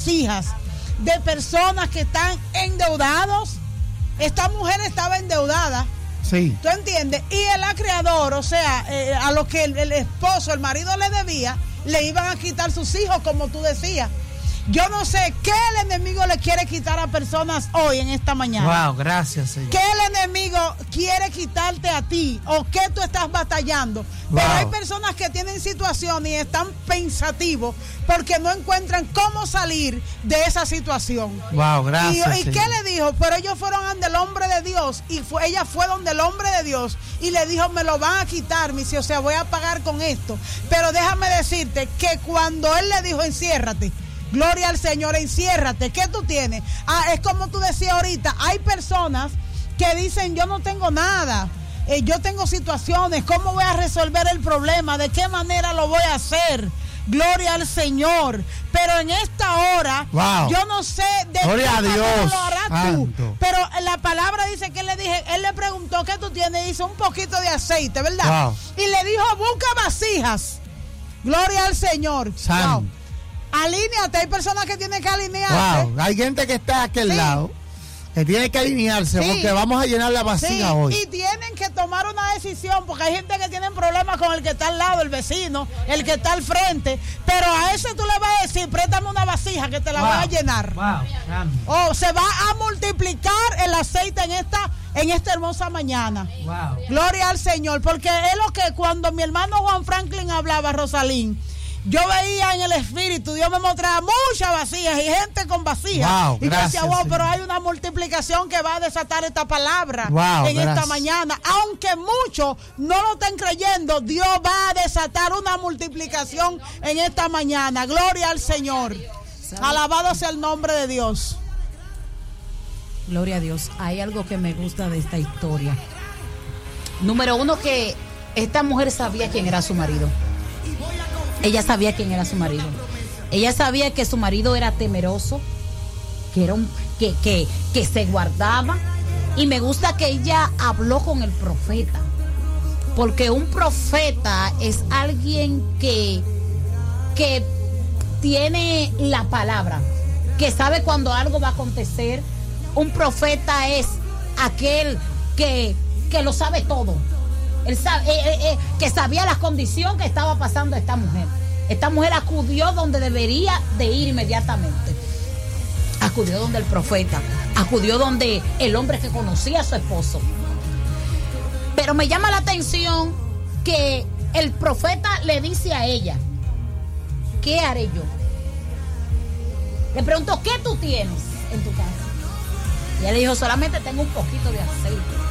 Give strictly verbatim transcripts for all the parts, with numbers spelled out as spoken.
vasijas de personas que están endeudados. Esta mujer estaba endeudada. Sí. ¿Tú entiendes? Y el acreedor, o sea, eh, a lo que el, el esposo, el marido le debía, le iban a quitar sus hijos, como tú decías. Yo no sé qué el enemigo le quiere quitar a personas hoy en esta mañana. Wow, gracias, Señor. ¿Qué el enemigo quiere quitarte a ti o qué tú estás batallando? Wow. Pero hay personas que tienen situaciones y están pensativos porque no encuentran cómo salir de esa situación. Wow, gracias. ¿Y, y qué le dijo? Pero ellos fueron ante el hombre de Dios y fue, ella fue donde el hombre de Dios y le dijo, me lo van a quitar, me dice, o sea, voy a pagar con esto. Pero déjame decirte que cuando él le dijo, enciérrate, gloria al Señor, enciérrate. ¿Qué tú tienes? Ah, es como tú decías ahorita, hay personas que dicen, yo no tengo nada, eh, yo tengo situaciones, ¿cómo voy a resolver el problema? ¿De qué manera lo voy a hacer? Gloria al Señor. Pero en esta hora, wow, yo no sé de gloria qué manera lo harás Santo. tú. Pero la palabra dice que él le dije, él le preguntó, ¿qué tú tienes? Dice, un poquito de aceite, ¿verdad? Wow. Y le dijo, busca vasijas. Gloria al Señor. Santo. Wow. Alíneate, hay personas que tienen que alinearse. Wow, hay gente que está a aquel sí. lado, que tiene que alinearse, sí, porque vamos a llenar la vasija sí. hoy. Y tienen que tomar una decisión, porque hay gente que tiene problemas con el que está al lado, el vecino, el que está al frente, pero a ese tú le vas a decir, préstame una vasija que te la wow. vas a llenar. Wow. O oh, se va a multiplicar el aceite en esta en esta hermosa mañana. Wow. Gloria al Señor, porque es lo que cuando mi hermano Juan Franklin hablaba, Rosalín, yo veía en el espíritu, Dios me mostraba muchas vasijas y gente con vasijas. Wow, y yo gracias, decía, wow, Señor. Pero hay una multiplicación que va a desatar esta palabra wow, en gracias. esta mañana. Aunque muchos no lo estén creyendo, Dios va a desatar una multiplicación en esta mañana. Gloria al Señor. Alabado sea el nombre de Dios. Gloria a Dios. Hay algo que me gusta de esta historia. Número uno, que esta mujer sabía quién era su marido. Ella sabía quién era su marido. Ella sabía que su marido era temeroso, que era un, que, que, que se guardaba. Y me gusta que ella habló con el profeta, porque un profeta es alguien que, que tiene la palabra, que sabe cuando algo va a acontecer. Un profeta es aquel que, que lo sabe todo. Él sabe, eh, eh, eh, que sabía la condición que estaba pasando esta mujer. Esta mujer acudió donde debería de ir inmediatamente. Acudió donde el profeta. Acudió donde el hombre que conocía a su esposo. Pero me llama la atención que el profeta le dice a ella, ¿qué haré yo? Le preguntó, ¿qué tú tienes en tu casa? Y ella le dijo, solamente tengo un poquito de aceite.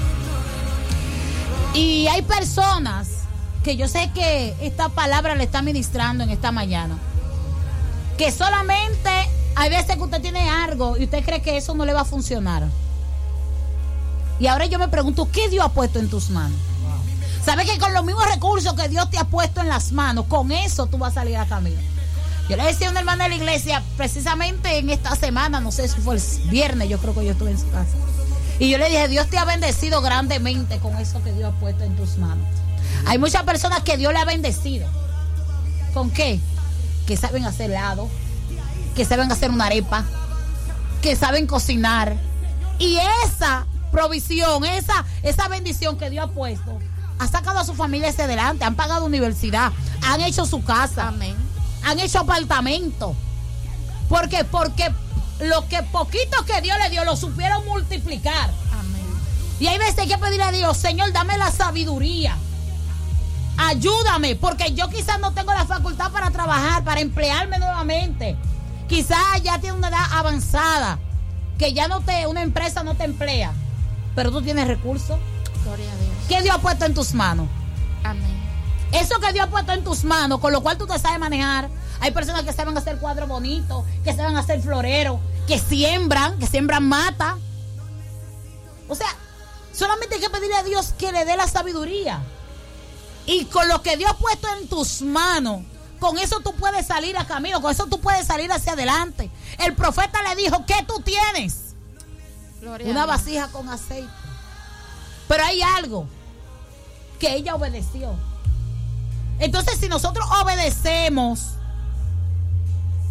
Y hay personas que yo sé que esta palabra le está ministrando en esta mañana, que solamente hay veces que usted tiene algo y usted cree que eso no le va a funcionar. Y ahora yo me pregunto, ¿qué Dios ha puesto en tus manos? Wow. ¿Sabes que con los mismos recursos que Dios te ha puesto en las manos, con eso tú vas a salir a camino? Yo le decía a una hermana de la iglesia, precisamente en esta semana, no sé si fue el viernes, yo creo que yo estuve en su casa. Y yo le dije, Dios te ha bendecido grandemente con eso que Dios ha puesto en tus manos. Hay muchas personas que Dios le ha bendecido. ¿Con qué? Que saben hacer helado, que saben hacer una arepa, que saben cocinar. Y esa provisión, esa, esa bendición que Dios ha puesto, ha sacado a su familia hacia adelante, han pagado universidad, han hecho su casa, amén, han hecho apartamento. ¿Por qué? Porque lo que poquito que Dios le dio lo supieron multiplicar. Amén. Y hay veces hay que pedirle a Dios, Señor, dame la sabiduría, ayúdame, porque yo quizás no tengo la facultad para trabajar, para emplearme nuevamente. Quizás ya tiene una edad avanzada, que ya no te, una empresa no te emplea, pero tú tienes recursos. Gloria a Dios. ¿Qué Dios ha puesto en tus manos? Amén. Eso que Dios ha puesto en tus manos, con lo cual tú te sabes manejar. Hay personas que saben hacer cuadros bonitos, que saben hacer floreros, que siembran, que siembran mata. O sea, solamente hay que pedirle a Dios que le dé la sabiduría. Y con lo que Dios ha puesto en tus manos, con eso tú puedes salir a camino, con eso tú puedes salir hacia adelante. El profeta le dijo, ¿qué tú tienes? Gloria Una vasija con aceite. Pero hay algo que ella obedeció. Entonces, si nosotros obedecemos,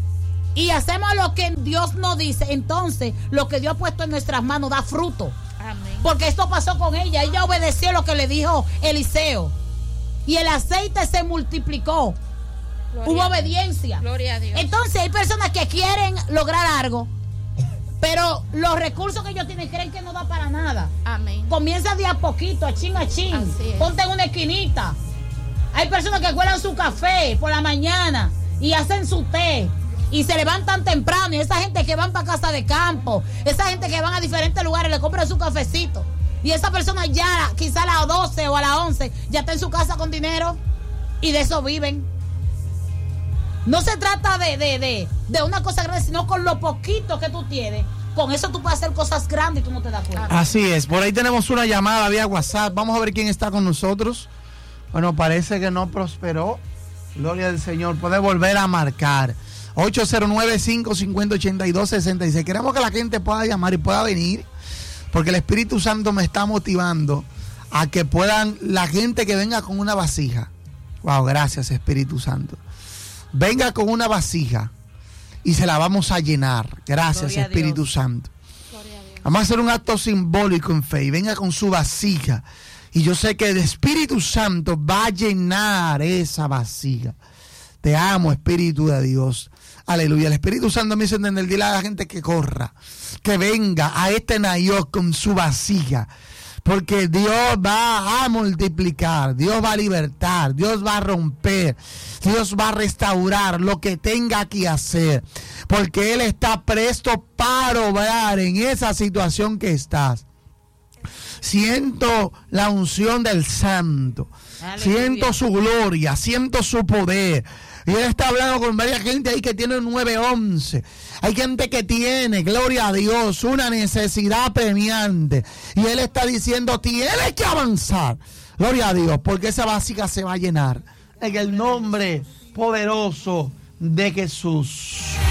y hacemos lo que Dios nos dice, entonces lo que Dios ha puesto en nuestras manos da fruto. Amén. Porque esto pasó con ella. Ella obedeció lo que le dijo Eliseo. Y el aceite se multiplicó. Gloria Hubo obediencia. Gloria a Dios. Entonces hay personas que quieren lograr algo, pero los recursos que ellos tienen creen que no da para nada. Amén. Comienza de a poquito, a chin a chin. Ponte en una esquinita. Hay personas que cuelan su café por la mañana y hacen su té y se levantan temprano. Y esa gente que van para casa de campo, esa gente que van a diferentes lugares, le compran su cafecito. Y esa persona ya, quizá a las doce o a las once, ya está en su casa con dinero y de eso viven. No se trata de, de, de, de una cosa grande, sino con lo poquito que tú tienes. Con eso tú puedes hacer cosas grandes y tú no te das cuenta. Así es, por ahí tenemos una llamada vía WhatsApp. Vamos a ver quién está con nosotros. Bueno, parece que no prosperó. Gloria al Señor. Puede volver a marcar. ocho cero nueve, cinco cinco cero, ocho dos seis seis. Queremos que la gente pueda llamar y pueda venir, porque el Espíritu Santo me está motivando a que puedan, la gente que venga con una vasija. Wow, gracias Espíritu Santo. Venga con una vasija y se la vamos a llenar. Gracias Espíritu Santo. Vamos a hacer un acto simbólico en fe. Y venga con su vasija. Y yo sé que el Espíritu Santo va a llenar esa vasija. Te amo, Espíritu de Dios. Aleluya. El Espíritu Santo me hizo entender, dile a la gente que corra, que venga a este Nayot con su vasija. Porque Dios va a multiplicar, Dios va a libertar, Dios va a romper, Dios va a restaurar lo que tenga que hacer. Porque Él está presto para obrar en esa situación que estás. Siento la unción del Santo. Aleluya. Siento su gloria, siento su poder. Y Él está hablando con varias gente ahí que tiene nueve once. Hay gente que tiene, gloria a Dios, una necesidad premiante. Y Él está diciendo, tienes que avanzar. Gloria a Dios, porque esa vasija se va a llenar. En el nombre poderoso de Jesús.